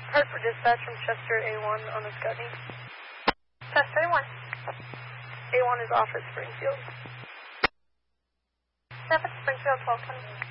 Hartford Dispatch from Chester A1 on the Scout need. Chester A1. A1 is off at Springfield. Step at Springfield 1220.